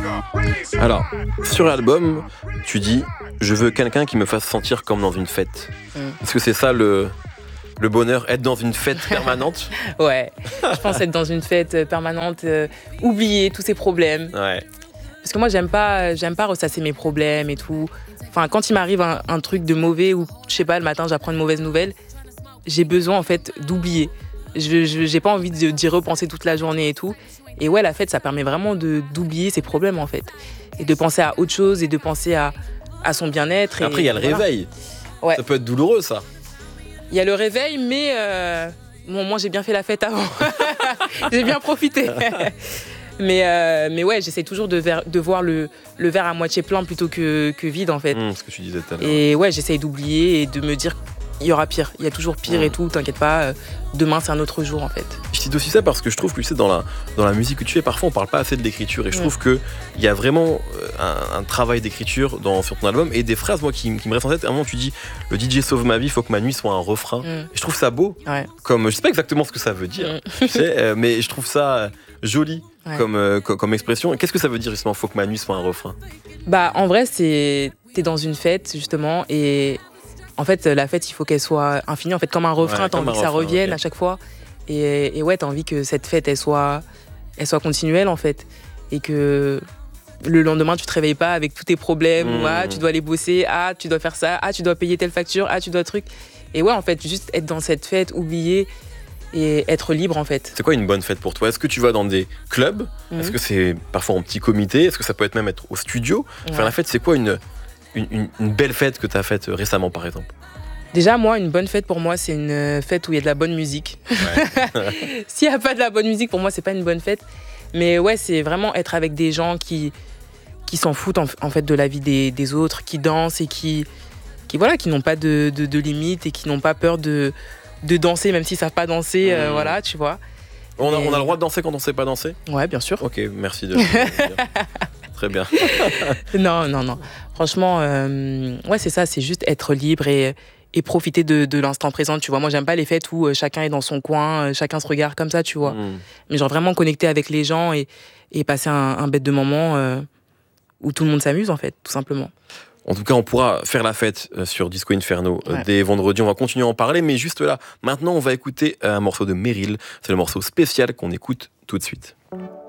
Alors, sur l'album, tu dis « Je veux quelqu'un qui me fasse sentir comme dans une fête ». Est-ce que c'est ça le bonheur, être dans une fête permanente? Ouais, je pense être dans une fête permanente, oublier tous ces problèmes. Ouais. Parce que moi, j'aime pas ressasser mes problèmes et tout. Enfin, quand il m'arrive un truc de mauvais ou, je sais pas, le matin, j'apprends une mauvaise nouvelle, j'ai besoin, en fait, d'oublier. J'ai pas envie d'y repenser toute la journée et tout. Et ouais, la fête, ça permet vraiment d'oublier ses problèmes, en fait. Et de penser à autre chose et de penser à son bien-être. Après, il y a le réveil. Ouais. Ça peut être douloureux, ça. Il y a le réveil, mais bon, moi, j'ai bien fait la fête avant. J'ai bien profité. Mais ouais, j'essaie toujours de voir le verre à moitié plein plutôt que vide, en fait. Ce que tu disais tout à l'heure. Et ouais, j'essaie d'oublier et de me dire il y aura pire. Il y a toujours pire et tout, t'inquiète pas. Demain, c'est un autre jour, en fait. Je cite aussi ça parce que je trouve que, tu sais, dans la musique que tu fais, parfois, on parle pas assez de l'écriture. Et je trouve qu'il y a vraiment un travail d'écriture sur ton album. Et des phrases, moi, qui me restent en tête. À un moment, tu dis « Le DJ sauve ma vie, il faut que ma nuit soit un refrain ». Et je trouve ça beau. Ouais. Comme, je sais pas exactement ce que ça veut dire, tu sais, mais je trouve ça joli comme expression. Qu'est-ce que ça veut dire, justement, « faut que ma nuit soit un refrain » ? Bah, en vrai, t'es dans une fête, justement, et en fait, la fête, il faut qu'elle soit infinie. En fait, comme un refrain, t'as envie que ça revienne à chaque fois. Et ouais, t'as envie que cette fête, elle soit continuelle, en fait. Et que le lendemain, tu te réveilles pas avec tous tes problèmes. Ou, tu dois aller bosser. Tu dois faire ça. Tu dois payer telle facture. Tu dois truc. Et ouais, en fait, juste être dans cette fête, oublier et être libre, en fait. C'est quoi une bonne fête pour toi? Est-ce que tu vas dans des clubs? Est-ce que c'est parfois en petit comité? Est-ce que ça peut être même être au studio? Faire la fête, c'est quoi une belle fête que tu as faite récemment, par exemple? Déjà, moi, une bonne fête pour moi, c'est une fête où il y a de la bonne musique. Ouais. S'il n'y a pas de la bonne musique, pour moi, c'est pas une bonne fête. Mais ouais, c'est vraiment être avec des gens qui s'en foutent en fait de la vie des autres, qui dansent et qui n'ont pas de limites et qui n'ont pas peur de danser, même s'ils savent pas danser. Voilà, tu vois. On a le droit de danser quand on sait pas danser? Ouais, bien sûr. Ok, merci de le dire. Très bien. Non. Franchement, ouais, c'est ça, c'est juste être libre et profiter de l'instant présent, tu vois. Moi, j'aime pas les fêtes où chacun est dans son coin, chacun se regarde comme ça, tu vois. Mais genre vraiment connecter avec les gens et passer un bête de moment où tout le monde s'amuse, en fait, tout simplement. En tout cas, on pourra faire la fête sur Disco Inferno dès vendredi. On va continuer à en parler, mais juste là, maintenant, on va écouter un morceau de Meryl. C'est le morceau spécial qu'on écoute tout de suite.